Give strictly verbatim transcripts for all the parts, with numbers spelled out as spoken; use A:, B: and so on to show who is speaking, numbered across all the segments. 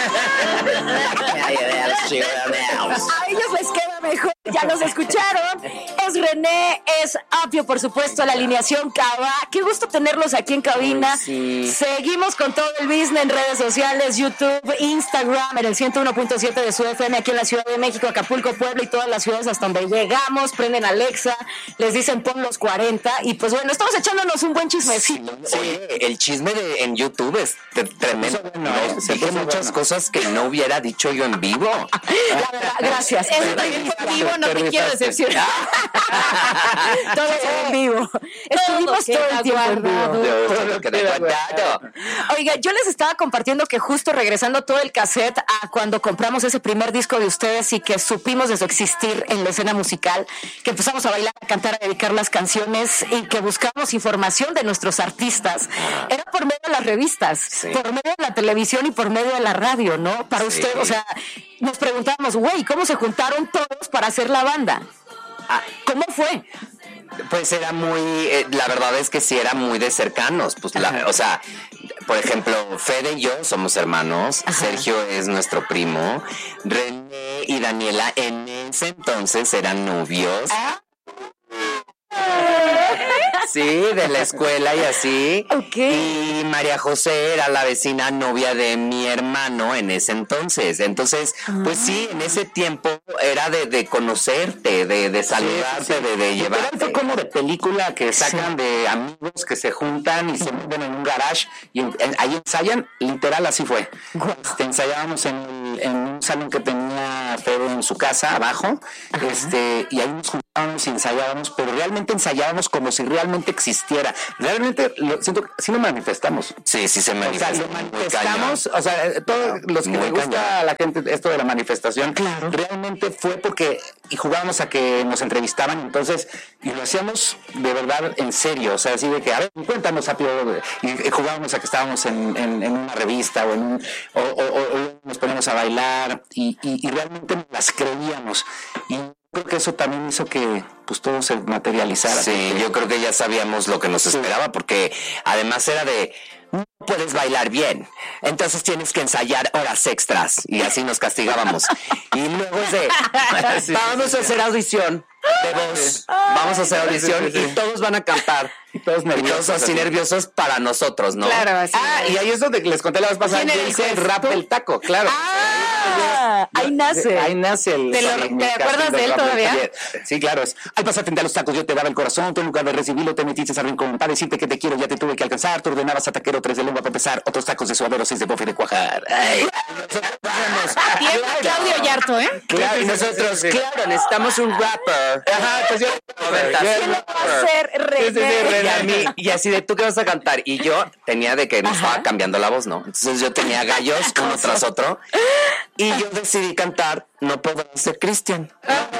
A: A ellos les queda mejor, ya nos escucharon. Es René, es Apio, por supuesto, la alineación Cava. Qué gusto tenerlos aquí en cabina. Sí. Seguimos con todo el business en redes sociales, YouTube, Instagram, en el ciento uno punto siete de su F M aquí en la Ciudad de México, Acapulco, Puebla y todas las ciudades hasta donde llegamos. Prenden Alexa, les dicen pon los cuarenta y pues bueno, estamos echándonos un buen chismecito.
B: Sí, oye, el chisme de, en YouTube es tremendo. Bueno, ¿eh? Dije muchas bueno. cosas que no hubiera dicho yo en vivo.
A: La verdad, gracias.
C: Esto en vivo, no te quiero decepcionar.
A: Todo en vivo. Estuvimos todo el tiempo en vivo. Oiga, yo les estaba compartiendo que justo regresando todo el cassette a cuando compramos ese primer disco de ustedes y que supimos de su existir en la escena musical, que empezamos a bailar, a cantar, a dedicar las canciones y que buscamos información de nuestros artistas, era por medio de las revistas, sí. por medio de la televisión y por medio de la radio, ¿no? Para sí. usted, o sea, nos preguntábamos, güey, ¿cómo se juntaron todos para hacer la banda? ¿Cómo fue?
B: Pues era muy, eh, la verdad es que sí era muy de cercanos, pues la, o sea, por ejemplo, Fede y yo somos hermanos, Ajá. Sergio es nuestro primo, René y Daniela en ese entonces eran novios. ¿Ah? Sí, de la escuela y así.
A: Okay.
B: Y María José era la vecina novia de mi hermano en ese entonces. Entonces, ah. pues sí, en ese tiempo era de, de conocerte, de, de saludarte, sí, sí. de, de llevarte.
D: Fue como de película que sacan sí. de amigos que se juntan y se meten en un garage y en, en, ahí ensayan, literal así fue. Wow. Este, ensayábamos en, el, en un salón que tenía Fede en su casa abajo, Ajá. este, y ahí nos juntábamos y ensayábamos, pero realmente ensayábamos como si realmente existiera. Realmente lo siento, sí lo manifestamos.
B: Sí, sí se manifestó.
D: O sea, lo manifestamos, o sea, todos los que les gusta a la gente esto de la manifestación, claro. realmente fue porque y jugábamos a que nos entrevistaban, entonces, y lo hacíamos de verdad en serio, o sea, así de que, a ver, cuéntanos rápido, y, y jugábamos a que estábamos en, en, en una revista o en un, o, o, o nos poníamos a bailar y, y, y realmente nos las creíamos. Y creo que eso también hizo que pues todo se materializara.
B: Sí, yo creo que ya sabíamos lo que nos esperaba, sí. porque además era de no puedes bailar bien, entonces tienes que ensayar horas extras y así nos castigábamos. Y luego es de sí, vamos sí, sí, a hacer audición de voz, vamos a hacer audición sí, sí, sí. y todos van a cantar.
D: Y todos nerviosos.
B: Y todos así nerviosos para nosotros, ¿no?
C: Claro, así.
D: Ah, y ahí es donde les conté la vez pasada, yo hice el rap del taco, claro.
A: Ah,
D: yo,
A: ahí nace.
D: Ahí nace el...
C: ¿Te, lo, ¿te acuerdas de él todavía?
D: Sí, claro. Es, al pasar frente a los tacos yo te daba el corazón, tú en lugar de recibirlo te metiste a rincón para decirte que te quiero, ya te tuve que alcanzar, tú ordenabas a taquero, tres de lengua para empezar, otros tacos de suadero, seis de bofe de cuajar. Ay,
C: Tiempo Claudio Yarto, ¿eh?
B: Claro, y nosotros, claro, necesitamos un rapper.
D: Ajá, pues yo...
A: ¿Quién lo va a hacer? René.
B: Y, a mí, y así de, ¿tú qué vas a cantar? Y yo tenía de que me Ajá. estaba cambiando la voz, ¿no? Entonces yo tenía gallos uno tras otro. Y yo decidí cantar No Puedo Ser Cristian.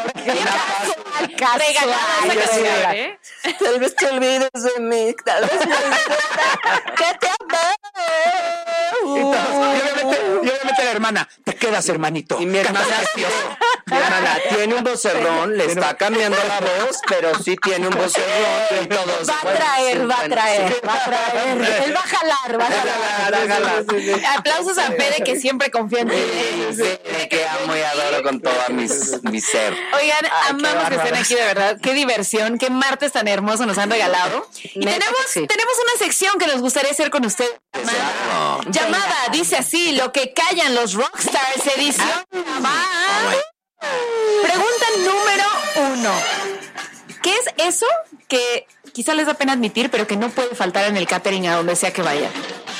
A: Regalada, ¿eh? Tal vez te olvides de mí, tal vez me olvides que te amé.
D: Y obviamente, y obviamente la hermana, te quedas, hermanito.
B: Y mi hermana, mi hermana tiene un vocerrón, le está cambiando la voz, pero sí tiene un vocerrón. Y todos,
A: va a traer, va a traer, va a traer. Él va a jalar, va a jalar.
C: Aplausos a Fede, que siempre confía en ti.
B: Que amo y adoro con todo mis, mi ser.
C: Oigan, Ay, amamos que estén aquí, de verdad. Qué diversión, qué martes tan hermoso nos han regalado. Y tenemos, sí. tenemos una sección que nos gustaría hacer con ustedes. Llamada, llamada dice así: lo que callan los rockstars, edición. Ah, Pregunta número uno. ¿Qué es eso que quizá les da pena admitir, pero que no puede faltar en el catering a donde sea que vayan?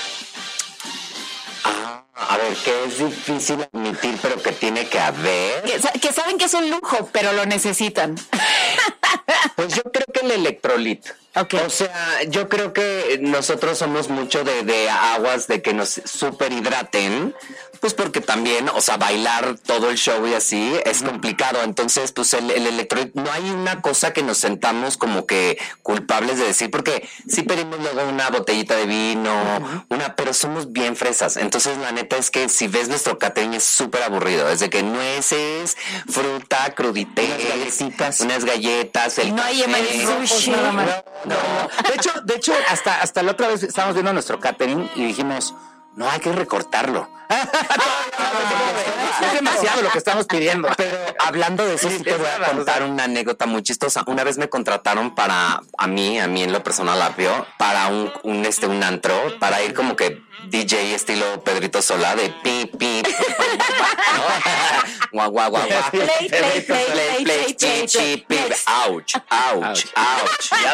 B: Ah, a ver, que es difícil admitir, pero que tiene que haber.
C: Que, que saben que es un lujo, pero lo necesitan.
B: Pues yo creo que el electrolit. Okay. O sea, yo creo que nosotros somos mucho de, de aguas de que nos superhidraten, pues porque también, o sea, bailar todo el show y así es complicado. Entonces, pues el, el electrolit, no hay una cosa que nos sentamos como que culpables de decir, porque sí pedimos luego una botellita de vino, uh-huh. una, pero somos bien fresas. Entonces, la neta es que si ves nuestro catering es súper aburrido. Es de que nueces, fruta, crudités, unas galletitas, unas galletas, el
C: no hay sushi.
D: No, no. De hecho, de hecho, hasta, hasta la otra vez estábamos viendo nuestro catering y dijimos, no, hay que recortarlo. Es demasiado lo que estamos pidiendo.
B: Pero hablando de eso, sí, te voy a contar una anécdota muy chistosa. Una vez me contrataron para, a mí, a mí en lo personal, Apio, para un, un, este, un antro, para ir como que D J estilo Pedrito Sola, de pi, pi, pi, guau, guau, guau, guau.
A: Play, play, play, play, play, play, play, play.
B: Ouch, ouch, ouch. Ya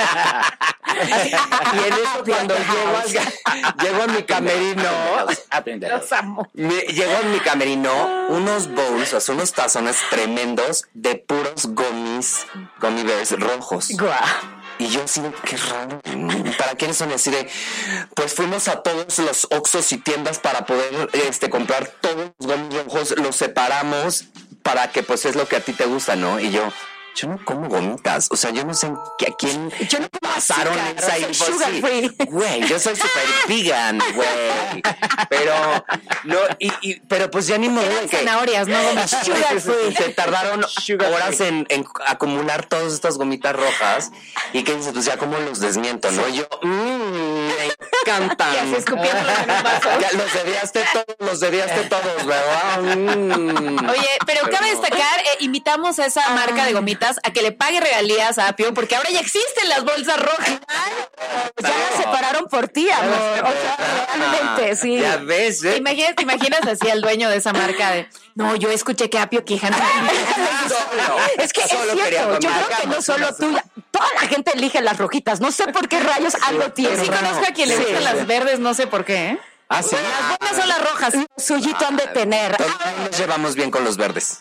B: sabes. Y en eso, cuando llego, a, llego a mi camerino,
A: los amo.
B: Me, llego a mi camerino, unos bowls, o sea, unos tazones tremendos de puros gummies, gummy bears rojos.
A: Guau.
B: Y yo así de, qué raro. ¿Para quiénes son? Así de, pues fuimos a todos los Oxxos y tiendas para poder este, comprar todos los gummies rojos, los separamos para que pues es lo que a ti te gusta, ¿no? Y yo, yo no como gomitas, o sea, yo no sé a quién
A: yo no
B: pasaron esa
A: info.
B: Güey, yo soy súper vegan, güey. Pero, no, y, y, pero pues ya ni modo de que...
C: zanahorias, no gomitas.
B: Sugar free. Se tardaron Sugar horas en, en acumular todas estas gomitas rojas y que dices, pues ya como los desmiento, ¿no? Yo, mmm, me encantan.
C: Y así escupiendo en un vaso.
B: Ya los dediaste todos, los dediaste todos, ¿verdad? Mm.
C: Oye, pero, pero cabe no. destacar, eh, invitamos a esa ah. marca de gomitas a que le pague regalías a Apio, porque ahora ya existen las bolsas rojas.
A: Ya las separaron por ti, amor. O sea, realmente, sí.
B: Ya ves, ¿eh?
C: ¿Te imaginas, te imaginas así al dueño de esa marca de, no, yo escuché que Apio Quijano.
A: Es que solo es cierto, yo creo que no solo tú, toda la gente elige las rojitas. No sé por qué rayos algo tiene.
C: Sí conozco a quien le gustan las verdes, no sé por qué, ¿eh?
B: Ah, sí.
C: Las buenas son las rojas.
A: Suyito han de tener.
B: Todos nos llevamos bien con los verdes.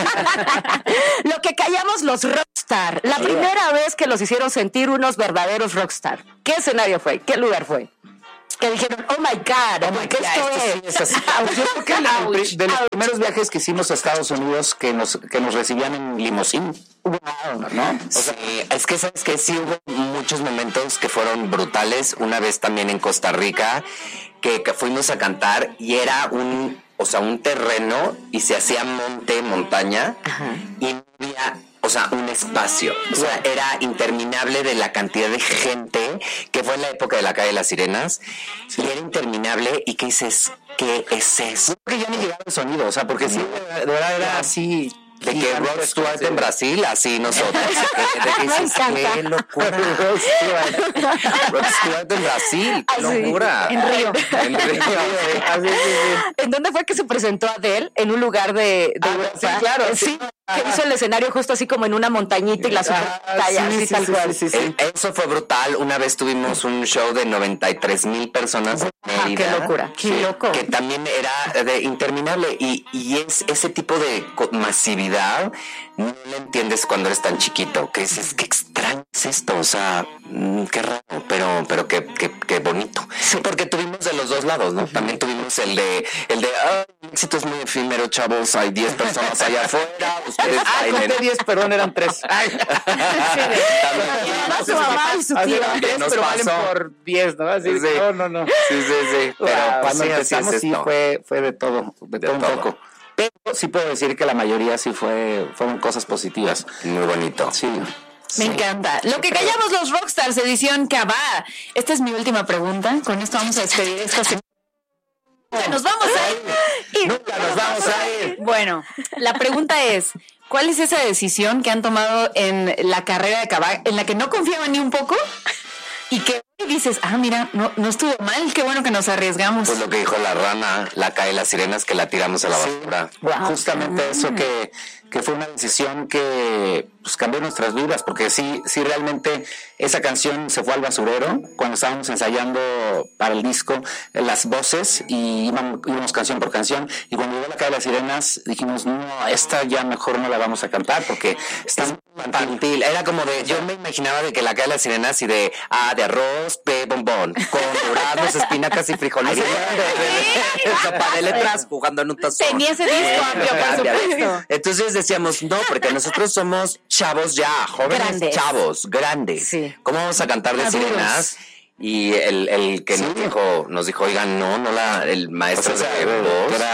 A: Lo que callamos los rockstar. La primera vez que los hicieron sentir unos verdaderos rockstar. ¿Qué escenario fue? ¿Qué lugar fue? Que dijeron, oh my God, oh my God, esto es.
D: es así. Yo creo que el, de los primeros viajes que hicimos a Estados Unidos que nos, que nos recibían en limusín. Wow, ¿no?
B: O sea, sí, es que sabes que sí hubo muchos momentos que fueron brutales. Una vez también en Costa Rica, que, que fuimos a cantar y era un, o sea, un terreno y se hacía monte, montaña. Ajá. Y no había, o sea, un espacio. O sea, era interminable de la cantidad de gente que fue en la época de la calle de las Sirenas. Sí. Y era interminable. ¿Y qué dices? ¿Qué es eso?
D: Creo que ya ni llegaba el sonido, o sea, porque sí, de verdad era así.
B: De que Rod Stewart en Brasil, así nosotros. De que dices, qué locura. Rod Stewart en Brasil, qué locura.
A: En Río.
B: En Río.
A: ¿En dónde fue que se presentó Adele? En un lugar de, de
D: ah,
A: Europa.
D: Sí, claro.
A: Sí.
D: sí.
A: Que hizo el escenario justo así como en una montañita y la super pantalla,
D: ah, sí,
A: así
D: sí,
A: tal
D: sí,
A: cual.
D: Sí, sí, sí.
B: Eso fue brutal. Una vez tuvimos un show de noventa y tres mil personas en Mérida.
A: Ah, qué locura, qué
B: sí,
A: loco.
B: Que también era de interminable. Y, y es ese tipo de masividad, no lo entiendes cuando eres tan chiquito. Que dices, qué extraño es esto. O sea, qué raro, pero, pero qué, qué, qué bonito. Sí. Porque tuvimos de los dos lados, ¿no? También tuvimos el de, el de, ah, el éxito es muy efímero, chavos. Hay diez personas allá afuera. Ustedes
D: ah, conté diez, perdón, eran tres. Ay.
A: Sí, su mamá y su tío.
D: Pero valen por diez, ¿no? Así,
B: sí.
D: No, no, no.
B: Sí, sí, sí.
D: Pero
B: wow,
D: cuando
B: sí,
D: empezamos, sí, fue, fue de todo, de, de todo un todo. poco. Pero sí puedo decir que la mayoría sí fue, fueron cosas positivas.
B: Muy bonito.
D: Sí.
C: Me
D: sí.
C: encanta. Lo que callamos los Rockstars, edición Cabá. Esta es mi última pregunta. Con esto vamos a despedir esta semana. Nos vamos a ir.
B: Nunca nos vamos a ir.
C: Bueno, la pregunta es, ¿cuál es esa decisión que han tomado en la carrera de Cabá en la que no confiaban ni un poco? Y que dices, ah, mira, no, no estuvo mal, qué bueno que nos arriesgamos.
B: Pues lo que dijo la rana, la cae las sirenas, que la tiramos a la basura.
D: Sí, wow. Justamente eso que, que fue una decisión que pues cambió nuestras vidas, porque sí, sí realmente esa canción se fue al basurero cuando estábamos ensayando para el disco las voces y íbamos, íbamos canción por canción, y cuando llegó la calle de las sirenas dijimos, no, esta ya mejor no la vamos a cantar porque está muy
B: infantil. Era como de, yo me imaginaba de que la calle de las sirenas y de, ah, de arroz, pe, bombón, con duraznos, espinacas y frijoles. Sopa de letras jugando en un tazón.
C: Tenía ese disco amplio, por supuesto.
B: Entonces decíamos, no, porque nosotros somos chavos ya, jóvenes grandes. Chavos, grandes. Sí. ¿Cómo vamos a cantar de Aduros. Sirenas? Y el, el que sí. nos dijo, nos dijo, oigan, no, no la, el maestro o sea,
D: de voz, era,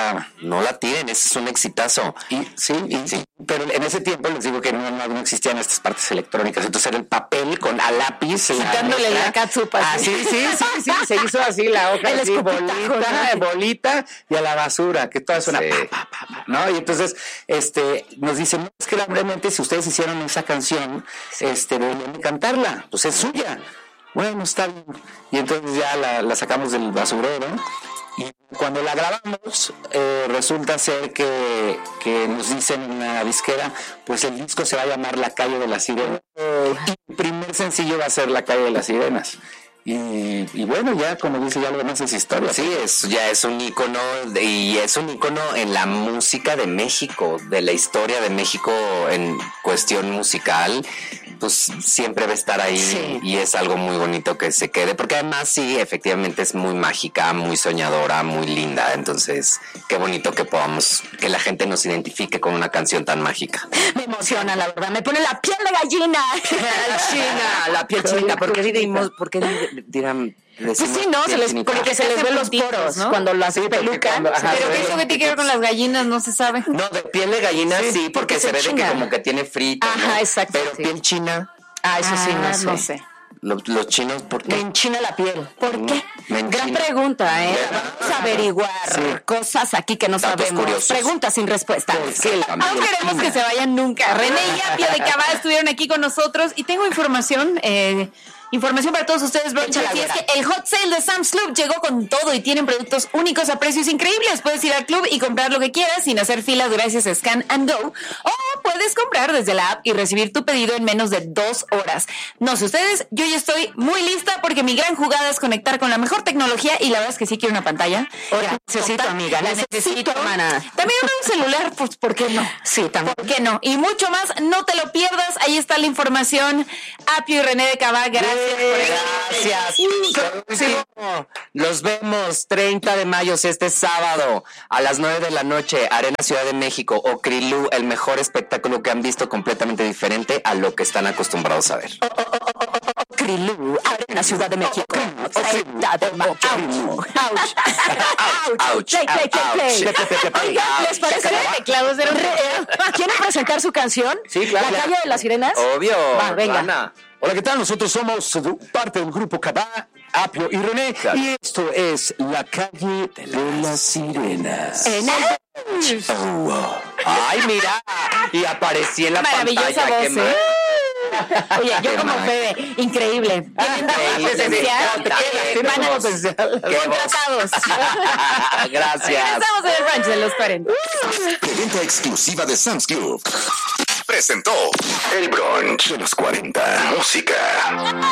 B: no la tiren, ese es un exitazo.
D: Y sí, y, sí, pero en ese tiempo les digo que no, no, no existían estas partes electrónicas, entonces era el papel con a lápiz.
C: Quitándole la, la catsupa.
D: Ah, sí, sí, sí, sí, se hizo así la hoja, así, bolita, bolita, y a la basura, que toda suena, sí. pa, pa, pa, pa, ¿no? Y entonces, este, nos dicen, no, es que realmente si ustedes hicieron esa canción, este, deberían de cantarla, pues es suya. Bueno, está bien. Y entonces ya la, la sacamos del basurero. Y cuando la grabamos, eh, resulta ser que, que nos dicen en la disquera, pues el disco se va a llamar La Calle de las Sirenas. Y el primer sencillo va a ser La Calle de las Sirenas. Y, y bueno, ya como dice, ya lo demás es historia.
B: Sí, es, ya es un ícono, y es un ícono en la música de México, de la historia de México en cuestión musical. Pues siempre va a estar ahí, sí. Y es algo muy bonito que se quede, porque además sí, efectivamente es muy mágica, muy soñadora, muy linda, entonces qué bonito que podamos, que la gente nos identifique con una canción tan mágica.
A: Me emociona, la verdad, me pone la piel de gallina.
B: China, la piel china, ¿por qué diremos, por qué dirán?
A: Pues sí, no, se les, porque se les ven los poros, ¿no? Cuando lo hacen peluca.
C: Pero ¿qué es lo que tiene que ver con las gallinas? No se sabe.
B: No, de piel de gallina sí, sí porque, porque se ve de que como que tiene frito.
A: Ajá,
B: ¿no?
A: Exacto.
B: Pero
A: sí.
B: Piel china.
A: Ah, eso sí,
C: ah,
A: no sé.
C: No sé.
B: Los, los chinos, ¿por qué?
A: Me enchina la piel. ¿Por qué?
B: Me
A: Gran pregunta, ¿eh? Vamos a averiguar sí. cosas aquí que no Datos sabemos. Curiosos. Preguntas sin respuesta.
C: No queremos que se vayan nunca. René y Apio de Cabá estuvieron aquí con nosotros y tengo información... Eh, Información para todos ustedes, Brunch. Así es que el Hot Sale de Sam's Club llegó con todo y tienen productos únicos a precios increíbles. Puedes ir al club y comprar lo que quieras sin hacer filas gracias a Scan and Go. O puedes comprar desde la app y recibir tu pedido en menos de dos horas. No sé ustedes, yo ya estoy muy lista porque mi gran jugada es conectar con la mejor tecnología y la verdad es que sí quiero una pantalla.
A: Ahora, necesito, amiga, la necesito, necesito, hermana.
C: También un celular, pues, ¿por qué no?
A: Sí, también.
C: ¿Por qué no? Y mucho más, no te lo pierdas. Ahí está la información. Apio y René de Cabá, gracias.
B: Gracias. Sí. Los vemos treinta de mayo, este sábado, a las nueve de la noche, Arena Ciudad de México, Ocrilú, el mejor espectáculo que han visto, completamente diferente a lo que están acostumbrados a ver.
A: Ocrilú, Arena Ciudad de México. treinta de mayo. Ouch. Ouch. Play, play, play, play. Oigan, ¿les parece? ¿Quieren presentar su canción?
D: Sí, claro.
A: La Calle de las Sirenas.
B: Obvio.
A: Va, venga.
B: Ana.
D: Hola, ¿qué tal? Nosotros somos parte del grupo Cabá, Apio y René, claro. Y esto es La Calle de las Sirenas.
A: En el...
B: oh, oh. Ay, mira, y aparecí en la
C: maravillosa
B: pantalla.
C: Voz, ¿eh?
A: Oye, yo como Fede, increíble.
C: Tienen potencial.
A: Van a contratados.
B: Gracias.
C: Estamos en el Brunch de los cuarenta.
E: Preventa exclusiva de Sam's Club. Presentó el Brunch de los cuarenta. Música.